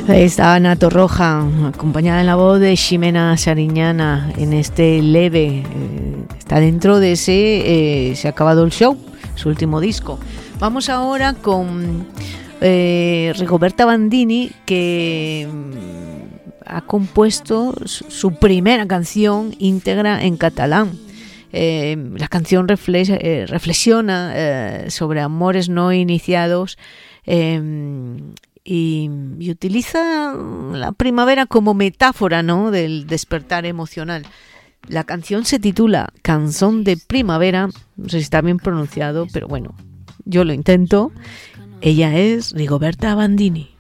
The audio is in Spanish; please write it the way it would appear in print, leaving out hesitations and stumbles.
Está Ana Torroja, acompañada en la voz de Ximena Sariñana en este Leve. Está dentro de ese Se ha acabado el show, su último disco. Vamos ahora con Rigoberta Bandini, que ha compuesto su primera canción íntegra en catalán. La canción reflexiona sobre amores no iniciados y utiliza la primavera como metáfora, ¿no?, del despertar emocional. La canción se titula Canción de Primavera, no sé si está bien pronunciado, pero bueno, yo lo intento. Ella es Rigoberta Bandini.